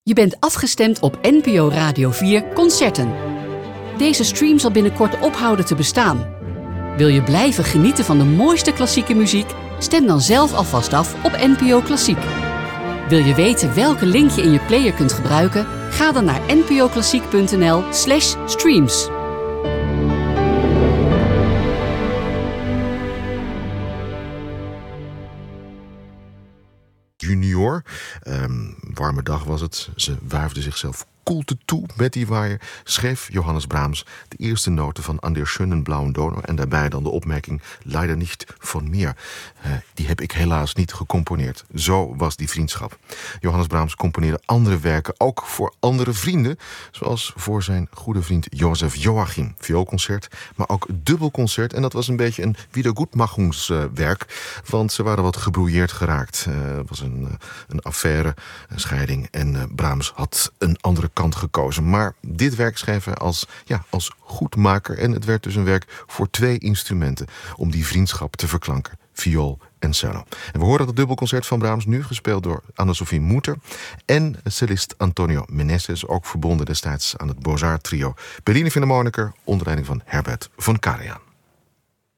Je bent afgestemd op NPO Radio 4 Concerten. Deze stream zal binnenkort ophouden te bestaan. Wil je blijven genieten van de mooiste klassieke muziek? Stem dan zelf alvast af op NPO Klassiek. Wil je weten welke link je in je player kunt gebruiken? Ga dan naar npoklassiek.nl/streams. Junior. Warme dag was het. Ze wuifde zichzelf koelte toe met die waaier. Schreef Johannes Brahms de eerste noten van An der schönen blauen Donau. En daarbij dan de opmerking leider nicht von mir. Die heb ik helaas niet gecomponeerd. Zo was die vriendschap. Johannes Brahms componeerde andere werken ook voor andere vrienden. Zoals voor zijn goede vriend Joseph Joachim. Vioolconcert, maar ook dubbelconcert. En dat was een beetje een wiedergutmachungswerk. Want ze waren wat gebrouilleerd geraakt. Het was een affaire, een scheiding. En Brahms had een andere kant gekozen. Maar dit werk schreef hij als goedmaker. En het werd dus een werk voor 2 instrumenten. Om die vriendschap te verklanken. Viool en cello. En we horen het dubbelconcert van Brahms nu gespeeld door Anne-Sophie Mutter en cellist Antonio Meneses, ook verbonden destijds aan het Beaux-Arts trio Berliner Philharmoniker onder leiding van Herbert von Karajan.